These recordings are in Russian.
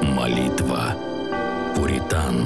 Молитва пуритан.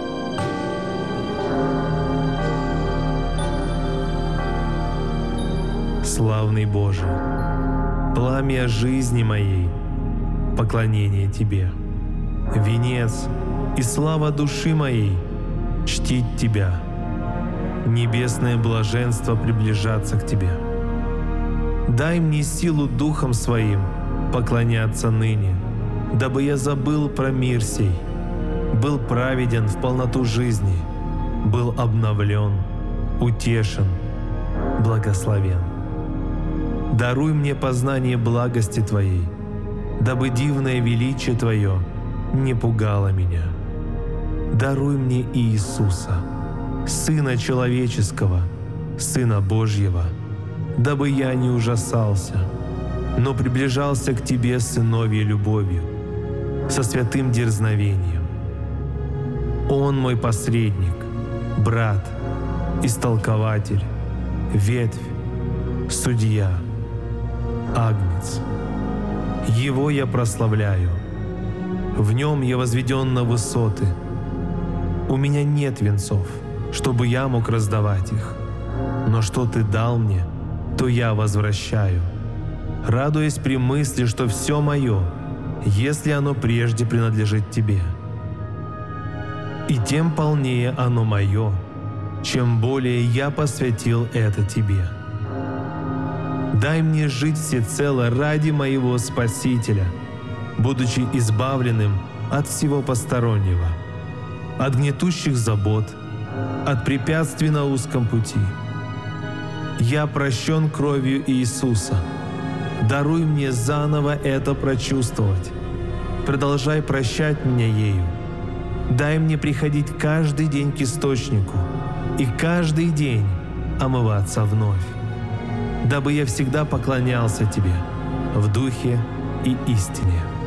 Славный Боже, пламя жизни моей, поклонение Тебе, венец и слава души моей, чтить Тебя, небесное блаженство приближаться к Тебе. Дай мне силу Духом Своим поклоняться ныне, дабы я забыл про мир сей, был праведен в полноту жизни, был обновлен, утешен, благословен. Даруй мне познание благости Твоей, дабы дивное величие Твое не пугало меня. Даруй мне Иисуса, Сына Человеческого, Сына Божьего, дабы я не ужасался, но приближался к Тебе с сыновьей любовью, со святым дерзновением. Он мой посредник, брат, истолкователь, ветвь, судья, агнец. Его я прославляю, в нем я возведен на высоты. У меня нет венцов, чтобы я мог раздавать их, но что Ты дал мне, то я возвращаю, радуясь при мысли, что все мое, если оно прежде принадлежит Тебе. И тем полнее оно мое, чем более я посвятил это Тебе. Дай мне жить всецело ради моего Спасителя, будучи избавленным от всего постороннего, от гнетущих забот, от препятствий на узком пути. Я прощен кровью Иисуса. Даруй мне заново это прочувствовать. Продолжай прощать меня ею. Дай мне приходить каждый день к источнику и каждый день омываться вновь, дабы я всегда поклонялся Тебе в духе и истине.